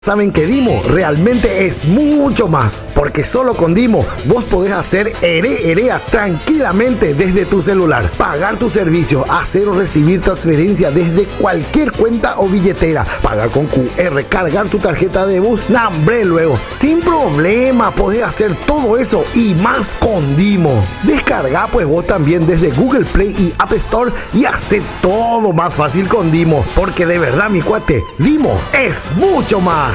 Saben que Dimo realmente es mucho más, porque solo con Dimo vos podés hacer herea tranquilamente desde tu celular, pagar tu servicio, hacer o recibir transferencia desde cualquier cuenta o billetera, pagar con QR, cargar tu tarjeta de bus, ¡nambre! Luego, sin problema podés hacer todo eso y más con Dimo. Descarga pues vos también desde Google Play y App Store y hace todo más fácil con Dimo, porque de verdad mi cuate, Dimo es mucho más.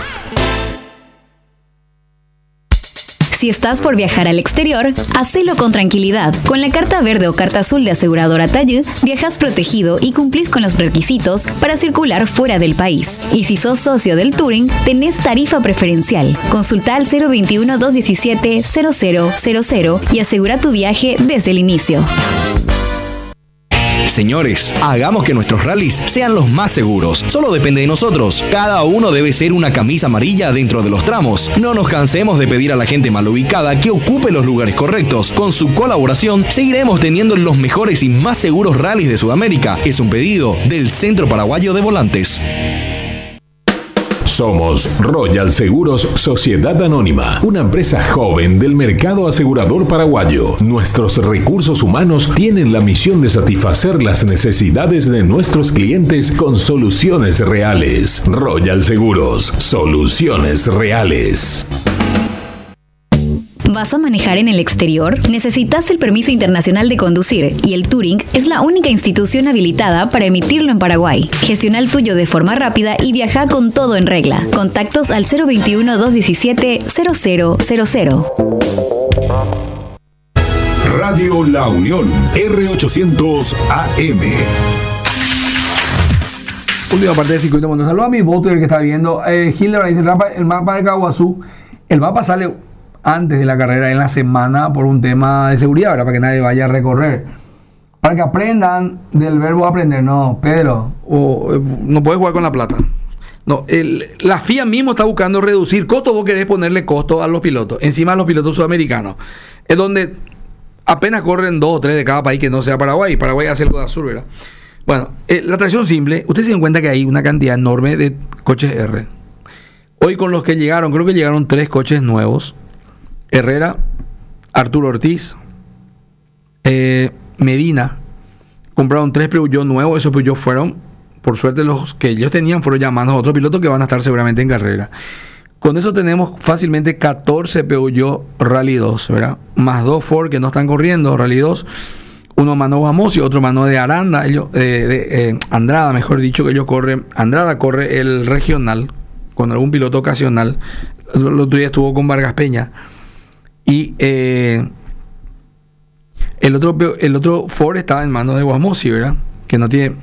Si estás por viajar al exterior, hacelo con tranquilidad. Con la carta verde o carta azul de aseguradora Tallud, viajas protegido y cumplís con los requisitos para circular fuera del país. Y si sos socio del Touring, tenés tarifa preferencial. Consulta al 021-217-0000 y asegura tu viaje desde el inicio. Señores, hagamos que nuestros rallies sean los más seguros. Solo depende de nosotros. Cada uno debe ser una camisa amarilla dentro de los tramos. No nos cansemos de pedir a la gente mal ubicada que ocupe los lugares correctos. Con su colaboración, seguiremos teniendo los mejores y más seguros rallies de Sudamérica. Es un pedido del Centro Paraguayo de Volantes. Somos Royal Seguros Sociedad Anónima, una empresa joven del mercado asegurador paraguayo. Nuestros recursos humanos tienen la misión de satisfacer las necesidades de nuestros clientes con soluciones reales. Royal Seguros, soluciones reales. ¿Vas a manejar en el exterior? ¿Necesitas el permiso internacional de conducir? Y el Touring es la única institución habilitada para emitirlo en Paraguay. Gestiona el tuyo de forma rápida y viaja con todo en regla. Contactos al 021-217-0000. Radio La Unión, R800 AM. Última parte del circuito. Bueno, saludo a mi voto que está viendo. Hilder dice el mapa de Caguazú. El mapa sale antes de la carrera en la semana por un tema de seguridad, ¿verdad? Para que nadie vaya a recorrer. Para que aprendan del verbo aprender, no, Pedro. No puedes jugar con la plata. No, la FIA mismo está buscando reducir costos. Vos querés ponerle costo a los pilotos, encima a los pilotos sudamericanos. Es donde apenas corren 2 o 3 de cada país que no sea Paraguay. Paraguay hace algo de azul, ¿verdad? Bueno, la tracción simple, ustedes se dan cuenta que hay una cantidad enorme de coches R. Hoy con los que llegaron, creo que llegaron 3 coches nuevos. Herrera, Arturo Ortiz, Medina, compraron 3 Peugeot nuevos. Esos Peugeot fueron, por suerte los que ellos tenían fueron llamados a otros pilotos que van a estar seguramente en carrera. Con eso tenemos fácilmente 14 Peugeot Rally 2, ¿verdad? Más 2 Ford que no están corriendo, Rally 2. Uno mano Guamos y otro mano de Aranda, Andrada, mejor dicho, que ellos corren. Andrada corre el regional con algún piloto ocasional. El otro día estuvo con Vargas Peña. Y el otro Ford estaba en manos de Guasmosi, ¿verdad? Que no tiene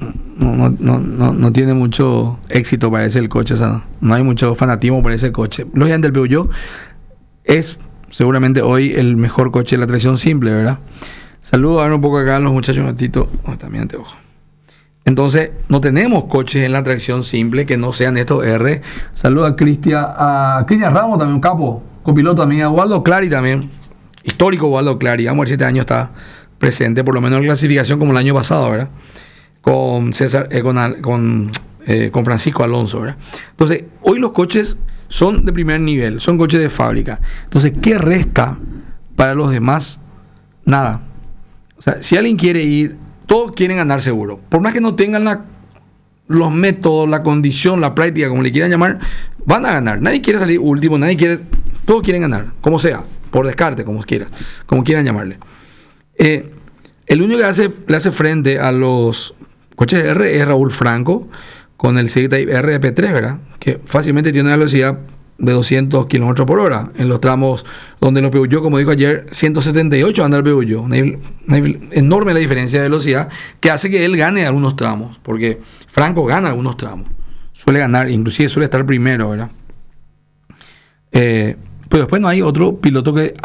mucho éxito, parece el coche. O sea, no hay mucho fanatismo por ese coche. Lógicamente el Peugeot es seguramente hoy el mejor coche de la tracción simple, ¿verdad? Saludos a ver un poco acá a los muchachos, un ratito. También te ojo. Entonces, no tenemos coches en la tracción simple que no sean estos R. Saludos a Cristian Ramos, también un capo. Copiloto también, a Waldo Clary también, histórico Waldo Clary, vamos a ver si este año está presente, por lo menos en clasificación como el año pasado, ¿verdad? Con César, con Francisco Alonso, ¿verdad? Entonces, hoy los coches son de primer nivel, son coches de fábrica. Entonces, ¿qué resta para los demás? Nada. O sea, si alguien quiere ir, todos quieren ganar seguro, por más que no tengan los métodos, la condición, la práctica, como le quieran llamar, van a ganar. Nadie quiere salir último, todos quieren ganar, como sea, por descarte, como quieran llamarle. El único que le hace frente a los coches R es Raúl Franco con el C-Type RP3, ¿verdad? Que fácilmente tiene una velocidad de 200 km por hora en los tramos donde los Peugeot, como dijo ayer, 178 anda el Peugeot. Una enorme la diferencia de velocidad que hace que él gane algunos tramos, porque Franco gana algunos tramos. Suele ganar, inclusive suele estar primero, ¿verdad? Pues después no hay otro piloto que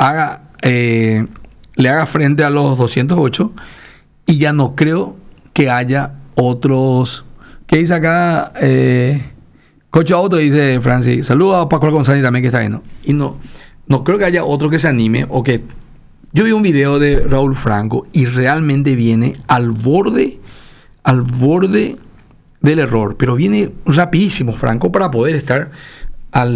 le haga frente a los 208, y ya no creo que haya otros. ¿Qué dice acá? Coche Auto, dice Francis. Saludos a Paco González también, que está ahí, ¿no? Y no creo que haya otro que se anime o que. Yo vi un video de Raúl Franco y realmente viene al borde del error, pero viene rapidísimo Franco para poder estar